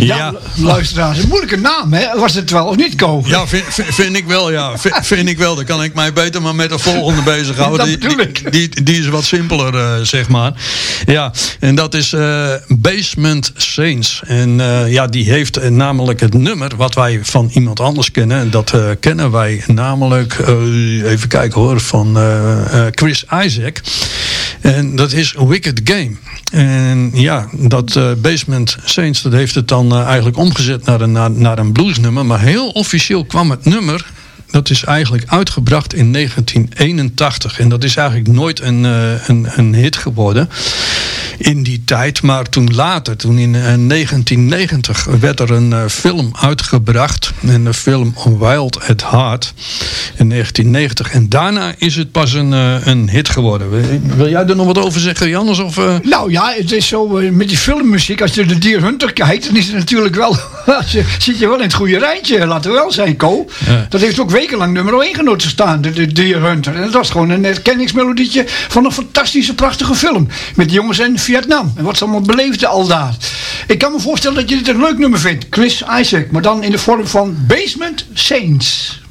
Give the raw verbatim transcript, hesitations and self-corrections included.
Ja, ja, luisteraars, een moeilijke naam, hè? Was het wel of niet, Ko? Ja, vind, vind ik wel, ja. Vind, vind ik wel. Dan kan ik mij beter maar met de volgende bezighouden. Dat bedoel ik. Die, die, die is wat simpeler, uh, zeg maar. Ja, en dat is uh, Basement Saints. En uh, ja, die heeft uh, namelijk het nummer wat wij van iemand anders kennen. Dat uh, kennen wij namelijk, uh, even kijken hoor, van uh, uh, Chris Isaak. En dat is Wicked Game. En ja, dat uh, Basement Saints, dat heeft het dan uh, eigenlijk omgezet naar een, naar, naar een bluesnummer. Maar heel officieel kwam het nummer, dat is eigenlijk uitgebracht in negentien eenentachtig. En dat is eigenlijk nooit een, uh, een, een hit geworden in die tijd. Maar toen later, toen in uh, negentien negentig, werd er een uh, film uitgebracht. En de film Wild at Heart in negentien negentig. En daarna is het pas een, uh, een hit geworden. Wil jij er nog wat over zeggen, Jannes? Of, uh... Nou ja, het is zo uh, met die filmmuziek. Als je de Deer Hunter kijkt, dan is het natuurlijk wel... je, zit je wel in het goede rijtje. Laten we wel zijn, Ko. Ja. Dat heeft ook wekenlang nummer één genoten staan, de, de Deer Hunter. En dat was gewoon een herkenningsmelodietje van een fantastische, prachtige film. Met die jongens in Vietnam. En wat ze allemaal beleefden al daar. Ik kan me voorstellen dat je dit een leuk nummer vindt. Chris Isaak. Maar dan in de vorm van Basement Saints.